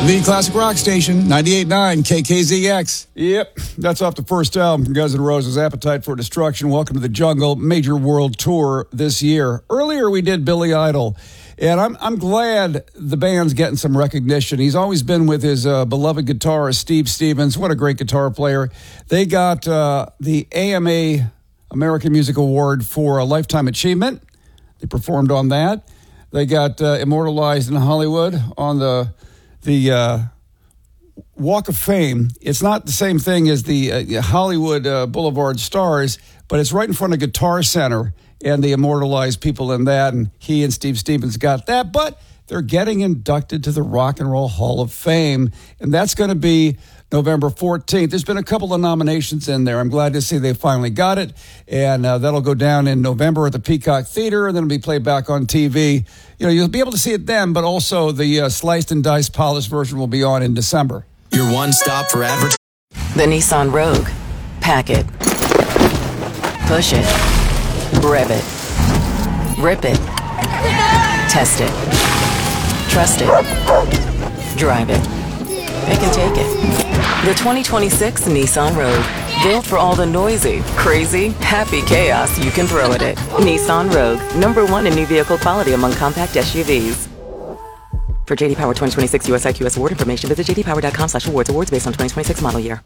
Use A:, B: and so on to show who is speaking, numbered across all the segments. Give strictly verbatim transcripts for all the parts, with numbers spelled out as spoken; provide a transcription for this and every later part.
A: The classic rock station, ninety-eight point nine K K Z X.
B: Yep, that's off the first album from Guns N' Roses, Appetite for Destruction. Welcome to the Jungle, major world tour this year. Earlier we did Billy Idol, and I'm I'm glad the band's getting some recognition. He's always been with his uh, beloved guitarist, Steve Stevens. What a great guitar player. They got uh, the A M A American Music Award for a Lifetime Achievement. They performed on that. They got uh, immortalized in Hollywood on the... The uh, Walk of Fame. It's not the same thing as the uh, Hollywood uh, Boulevard Stars, but it's right in front of Guitar Center, and they immortalize people in that, and he and Steve Stevens got that, but they're getting inducted to the Rock and Roll Hall of Fame, and that's going to be November fourteenth. There's been a couple of nominations in there. I'm glad to see they finally got it, and uh, that'll go down in November at the Peacock Theater, and then it'll be played back on T V. You know, you'll be able to see it then, but also the uh, sliced and diced polished version will be on in December.
C: Your one stop for advertising.
D: The Nissan Rogue. Pack it. Push it. Rev it. Rip it. Test it. Trust it. Drive it. Pick and take it. The twenty twenty-six Nissan Rogue. Built for all the noisy, crazy, happy chaos you can throw at it. Nissan Rogue. Number one in new vehicle quality among compact S U Vs. For J D Power twenty twenty-six U S I Q S award information, visit j d power dot com slash awards. Awards based on twenty twenty-six model year.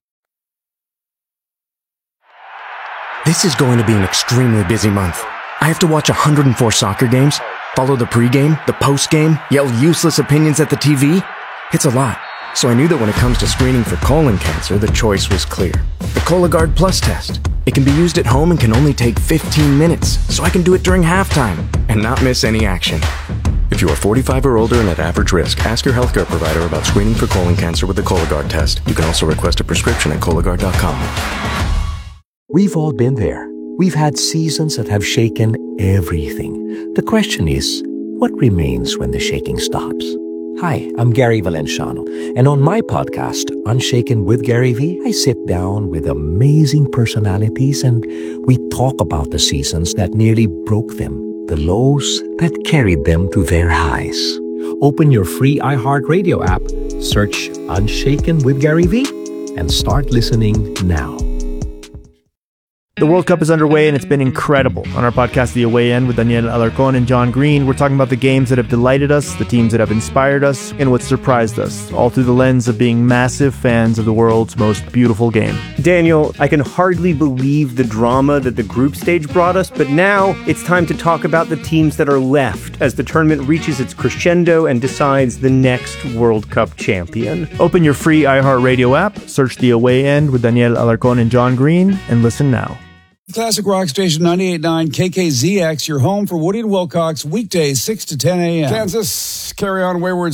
E: This is going to be an extremely busy month. I have to watch one hundred four soccer games, follow the pregame, the postgame, yell useless opinions at the T V. It's a lot. So I knew that when it comes to screening for colon cancer, the choice was clear. The Cologuard Plus test. It can be used at home and can only take fifteen minutes, so I can do it during halftime and not miss any action. If you are forty-five or older and at average risk, ask your healthcare provider about screening for colon cancer with the Cologuard test. You can also request a prescription at Cologuard dot com.
F: We've all been there. We've had seasons that have shaken everything. The question is, what remains when the shaking stops? Hi, I'm Gary Valenciano, and on my podcast, Unshaken with Gary V, I sit down with amazing personalities and we talk about the seasons that nearly broke them, the lows that carried them to their highs. Open your free iHeartRadio app, search Unshaken with Gary V, and start listening now.
G: The World Cup is underway and it's been incredible. On our podcast, The Away End, with Daniel Alarcón and John Green, we're talking about the games that have delighted us, the teams that have inspired us, and what surprised us, all through the lens of being massive fans of the world's most beautiful game.
H: Daniel, I can hardly believe the drama that the group stage brought us, but now it's time to talk about the teams that are left as the tournament reaches its crescendo and decides the next World Cup champion.
G: Open your free iHeartRadio app, search The Away End with Daniel Alarcón and John Green, and listen now.
B: Classic rock station, ninety-eight point nine K K Z X, your home for Woody and Wilcox, weekdays, six to ten a.m. Kansas, carry on wayward